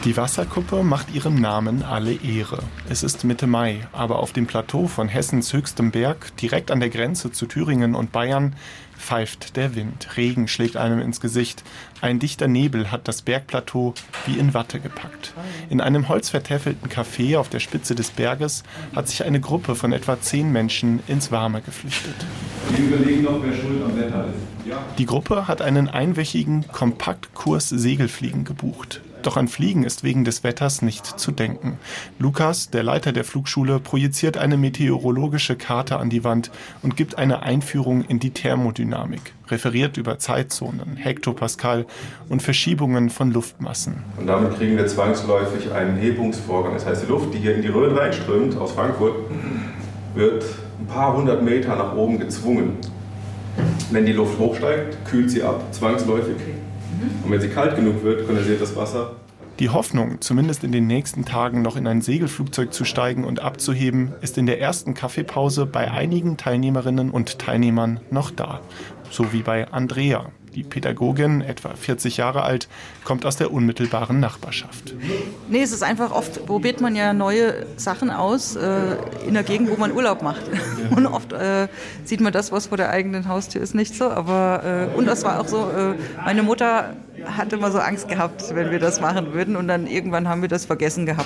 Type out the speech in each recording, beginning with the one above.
Die Wasserkuppe macht ihrem Namen alle Ehre. Es ist Mitte Mai, aber auf dem Plateau von Hessens höchstem Berg, direkt an der Grenze zu Thüringen und Bayern, pfeift der Wind. Regen schlägt einem ins Gesicht. Ein dichter Nebel hat das Bergplateau wie in Watte gepackt. In einem holzvertäfelten Café auf der Spitze des Berges hat sich eine Gruppe von etwa 10 Menschen ins Warme geflüchtet. Wir überlegen noch, wer schuld am Wetter ist. Ja. Die Gruppe hat einen einwöchigen Kompaktkurs Segelfliegen gebucht. Doch an Fliegen ist wegen des Wetters nicht zu denken. Lukas, der Leiter der Flugschule, projiziert eine meteorologische Karte an die Wand und gibt eine Einführung in die Thermodynamik, referiert über Zeitzonen, Hektopascal und Verschiebungen von Luftmassen. Und damit kriegen wir zwangsläufig einen Hebungsvorgang. Das heißt, die Luft, die hier in die Rhön reinströmt aus Frankfurt, wird ein paar hundert Meter nach oben gezwungen. Wenn die Luft hochsteigt, kühlt sie ab, zwangsläufig. Und wenn sie kalt genug wird, kondensiert das Wasser. Die Hoffnung, zumindest in den nächsten Tagen noch in ein Segelflugzeug zu steigen und abzuheben, ist in der ersten Kaffeepause bei einigen Teilnehmerinnen und Teilnehmern noch da. So wie bei Andrea. Die Pädagogin, etwa 40 Jahre alt, kommt aus der unmittelbaren Nachbarschaft. Nee, es ist einfach, oft probiert man ja neue Sachen aus in der Gegend, wo man Urlaub macht. Ja. Und oft sieht man das, was vor der eigenen Haustür ist, nicht so. Aber und das war auch so, meine Mutter hat immer so Angst gehabt, wenn wir das machen würden. Und dann irgendwann haben wir das vergessen gehabt.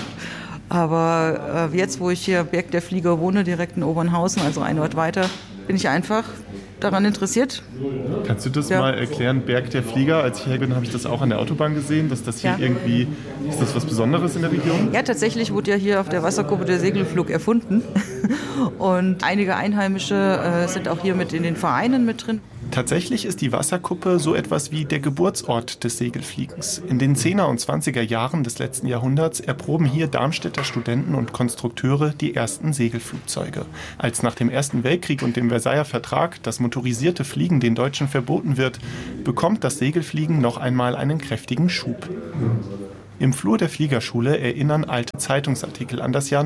Aber jetzt, wo ich hier Berg der Flieger wohne, direkt in Obernhausen, also ein Ort weiter, bin ich einfach daran interessiert. Kannst du das mal erklären, Berg der Flieger? Als ich hier bin, habe ich das auch an der Autobahn gesehen, dass das hier irgendwie, ist das was Besonderes in der Region? Ja, tatsächlich wurde ja hier auf der Wasserkuppe der Segelflug erfunden und einige Einheimische sind auch hier mit in den Vereinen mit drin. Tatsächlich ist die Wasserkuppe so etwas wie der Geburtsort des Segelfliegens. In den 10er und 20er Jahren des letzten Jahrhunderts erproben hier Darmstädter Studenten und Konstrukteure die ersten Segelflugzeuge. Als nach dem Ersten Weltkrieg und dem Versailler Vertrag das motorisierte Fliegen den Deutschen verboten wird, bekommt das Segelfliegen noch einmal einen kräftigen Schub. Im Flur der Fliegerschule erinnern alte Zeitungsartikel an das Jahr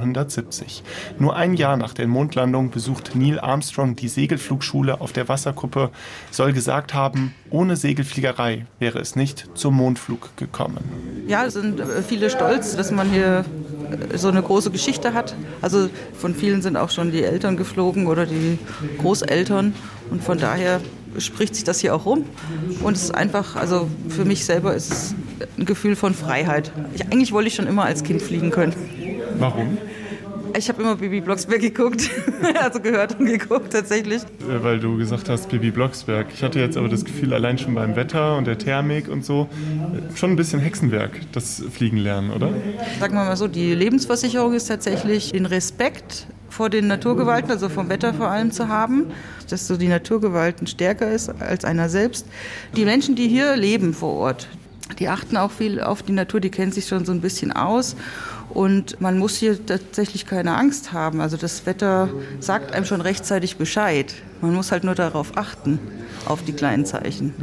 1970. Nur ein Jahr nach der Mondlandung besucht Neil Armstrong die Segelflugschule auf der Wasserkuppe, soll gesagt haben, ohne Segelfliegerei wäre es nicht zum Mondflug gekommen. Ja, es sind viele stolz, dass man hier so eine große Geschichte hat. Also von vielen sind auch schon die Eltern geflogen oder die Großeltern und von daher spricht sich das hier auch rum und es ist einfach, also für mich selber ist es ein Gefühl von Freiheit. Eigentlich wollte ich schon immer als Kind fliegen können. Warum? Ich habe immer Bibi Blocksberg geguckt, also gehört und geguckt tatsächlich. Weil du gesagt hast, Bibi Blocksberg. Ich hatte jetzt aber das Gefühl, allein schon beim Wetter und der Thermik und so, schon ein bisschen Hexenwerk, das Fliegen lernen, oder? Sagen wir mal so, die Lebensversicherung ist tatsächlich den Respekt vor den Naturgewalten, also vom Wetter vor allem zu haben, dass so die Naturgewalten stärker ist als einer selbst. Die Menschen, die hier leben vor Ort, die achten auch viel auf die Natur, die kennen sich schon so ein bisschen aus und man muss hier tatsächlich keine Angst haben. Also das Wetter sagt einem schon rechtzeitig Bescheid. Man muss halt nur darauf achten, auf die kleinen Zeichen.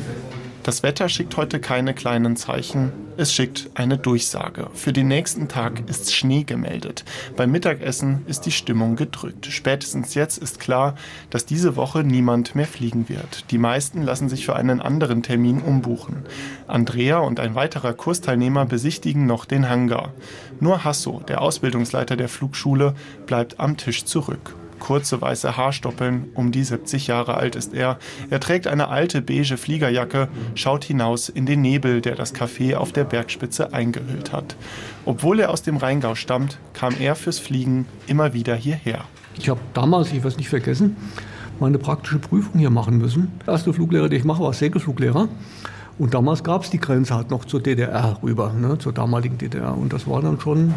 Das Wetter schickt heute keine kleinen Zeichen, es schickt eine Durchsage. Für den nächsten Tag ist Schnee gemeldet. Beim Mittagessen ist die Stimmung gedrückt. Spätestens jetzt ist klar, dass diese Woche niemand mehr fliegen wird. Die meisten lassen sich für einen anderen Termin umbuchen. Andrea und ein weiterer Kursteilnehmer besichtigen noch den Hangar. Nur Hasso, der Ausbildungsleiter der Flugschule, bleibt am Tisch zurück. Kurze weiße Haarstoppeln, um die 70 Jahre alt ist er. Er trägt eine alte beige Fliegerjacke, schaut hinaus in den Nebel, der das Café auf der Bergspitze eingehüllt hat. Obwohl er aus dem Rheingau stammt, kam er fürs Fliegen immer wieder hierher. Ich habe damals, ich werde es nicht vergessen, meine praktische Prüfung hier machen müssen. Der erste Fluglehrer, den ich mache, war Segelfluglehrer. Und damals gab es die Grenze halt noch zur DDR rüber, ne, zur damaligen DDR. Und das war dann schon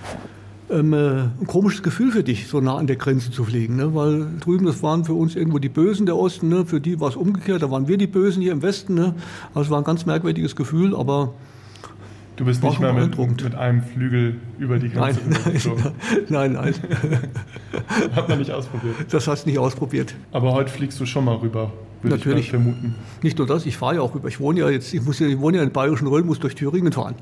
ein komisches Gefühl für dich, so nah an der Grenze zu fliegen. Ne? Weil drüben, das waren für uns irgendwo die Bösen der Osten, ne? Für die war es umgekehrt, da waren wir die Bösen hier im Westen. Ne? Also es war ein ganz merkwürdiges Gefühl, aber du bist nicht mehr mit einem Flügel über die Grenze geflogen? Nein. Hat man nicht ausprobiert? Das hast du nicht ausprobiert. Aber heute fliegst du schon mal rüber, würde ich mal vermuten. Nicht nur das, ich fahre ja auch rüber. Ich wohne ja in Bayerischen Rhön, muss durch Thüringen fahren.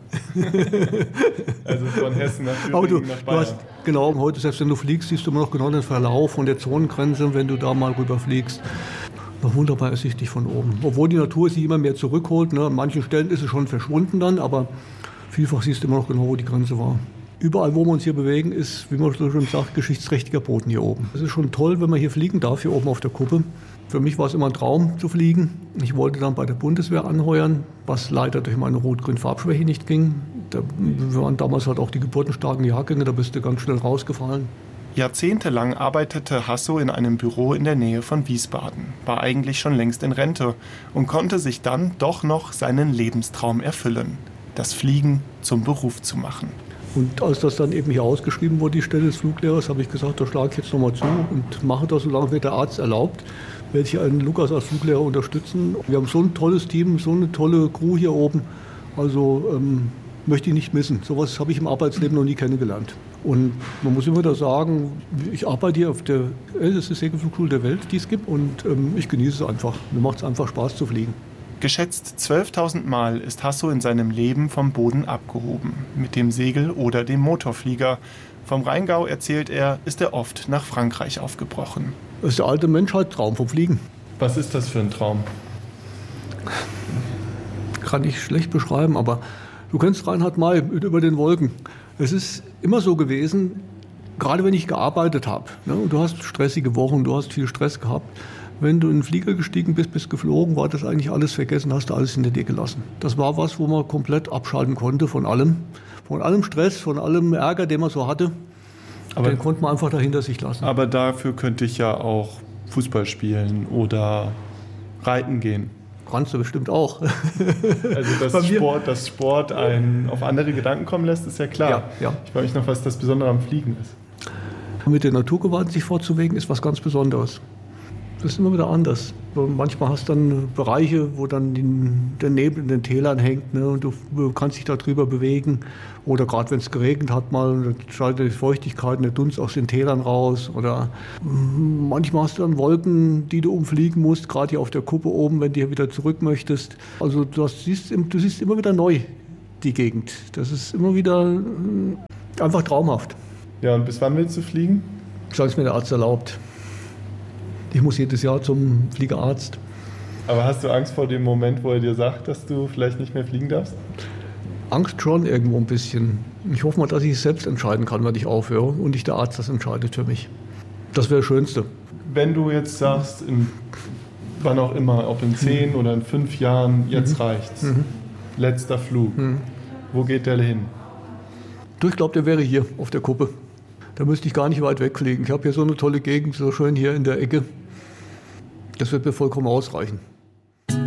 Also von Hessen nach Thüringen nach Bayern. Genau, heute, selbst wenn du fliegst, siehst du immer noch genau den Verlauf von der Zonengrenze, wenn du da mal rüber fliegst. Noch wunderbar ersichtlich von oben. Obwohl die Natur sich immer mehr zurückholt. Ne? An manchen Stellen ist es schon verschwunden dann, aber Vielfach siehst du immer noch genau, wo die Grenze war. Überall, wo wir uns hier bewegen, ist, wie man so schon sagt, geschichtsträchtiger Boden hier oben. Es ist schon toll, wenn man hier fliegen darf, hier oben auf der Kuppe. Für mich war es immer ein Traum zu fliegen. Ich wollte dann bei der Bundeswehr anheuern, was leider durch meine Rot-Grün-Farbschwäche nicht ging. Da waren damals halt auch die geburtenstarken Jahrgänge, da bist du ganz schnell rausgefallen. Jahrzehntelang arbeitete Hasso in einem Büro in der Nähe von Wiesbaden, war eigentlich schon längst in Rente und konnte sich dann doch noch seinen Lebenstraum erfüllen, das Fliegen zum Beruf zu machen. Und als das dann eben hier ausgeschrieben wurde, die Stelle des Fluglehrers, habe ich gesagt, da schlage ich jetzt nochmal zu und mache das, solange mir der Arzt erlaubt, werde ich einen Lukas als Fluglehrer unterstützen. Wir haben so ein tolles Team, so eine tolle Crew hier oben, also möchte ich nicht missen. Sowas habe ich im Arbeitsleben noch nie kennengelernt. Und man muss immer wieder sagen, ich arbeite hier auf der ältesten Segelflugschule der Welt, die es gibt, und ich genieße es einfach. Mir macht es einfach Spaß zu fliegen. Geschätzt 12.000 Mal ist Hasso in seinem Leben vom Boden abgehoben, mit dem Segel oder dem Motorflieger. Vom Rheingau, erzählt er, ist er oft nach Frankreich aufgebrochen. Das ist der alte Menschheitstraum vom Fliegen. Was ist das für ein Traum? Kann ich schlecht beschreiben, aber du kennst Reinhard May mit Über den Wolken. Es ist immer so gewesen, gerade wenn ich gearbeitet habe, ne, und du hast stressige Wochen, du hast viel Stress gehabt, wenn du in den Flieger gestiegen bist geflogen, war das eigentlich alles vergessen, hast du alles hinter dir gelassen. Das war was, wo man komplett abschalten konnte von allem Stress, von allem Ärger, den man so hatte. Aber den konnte man einfach dahinter sich lassen. Aber dafür könnte ich ja auch Fußball spielen reiten gehen. Kannst du bestimmt auch. Also dass Sport einen auf andere Gedanken kommen lässt, ist ja klar. Ja, ja. Ich frage mich noch, was das Besondere am Fliegen ist. Mit der Naturgewalt sich fortzubewegen, ist was ganz Besonderes. Das ist immer wieder anders. Manchmal hast du dann Bereiche, wo dann der Nebel in den Tälern hängt, ne, und du kannst dich da drüber bewegen. Oder gerade wenn es geregnet hat, dann schaltet die Feuchtigkeit und der Dunst aus den Tälern raus. Oder manchmal hast du dann Wolken, die du umfliegen musst, gerade hier auf der Kuppe oben, wenn du hier wieder zurück möchtest. Also du siehst immer wieder neu die Gegend. Das ist immer wieder einfach traumhaft. Ja, und bis wann willst du fliegen? Solange es mir der Arzt erlaubt. Ich muss jedes Jahr zum Fliegerarzt. Aber hast du Angst vor dem Moment, wo er dir sagt, dass du vielleicht nicht mehr fliegen darfst? Angst schon irgendwo ein bisschen. Ich hoffe mal, dass ich es selbst entscheiden kann, wenn ich aufhöre und nicht der Arzt das entscheidet für mich. Das wäre das Schönste. Wenn du jetzt sagst, wann auch immer, ob in 10 oder in 5 Jahren, jetzt reicht's. Letzter Flug. Wo geht der hin? Ich glaube, der wäre hier auf der Kuppe. Da müsste ich gar nicht weit wegfliegen. Ich habe hier so eine tolle Gegend, so schön hier in der Ecke. Das wird mir vollkommen ausreichen.